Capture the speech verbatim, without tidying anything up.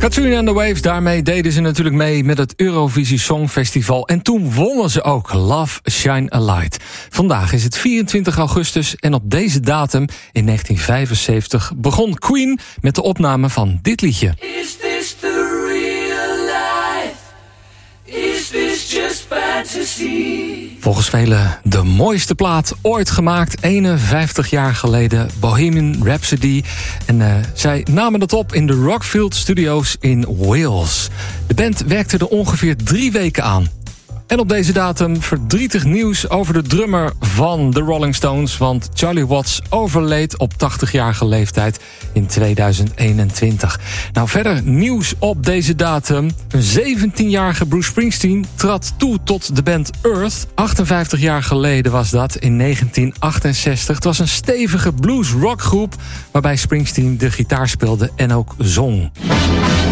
Katrina and the Waves, daarmee deden ze natuurlijk mee met het Eurovisie Songfestival. En toen wonnen ze ook Love Shine a Light. Vandaag is het vierentwintig augustus en op deze datum in negentien vijfenzeventig begon Queen met de opname van dit liedje. Is this the real life? Is this just fantasy? Volgens velen de mooiste plaat ooit gemaakt, eenenvijftig jaar geleden, Bohemian Rhapsody. En uh, zij namen dat op in de Rockfield Studios in Wales. De band werkte er ongeveer drie weken aan. En op deze datum verdrietig nieuws over de drummer van de Rolling Stones, want Charlie Watts overleed op tachtigjarige leeftijd in tweeduizend eenentwintig. Nou, verder nieuws op deze datum. Een zeventienjarige Bruce Springsteen trad toe tot de band Earth. achtenvijftig jaar geleden was dat, in negentien achtenzestig. Het was een stevige blues-rockgroep waarbij Springsteen de gitaar speelde en ook zong.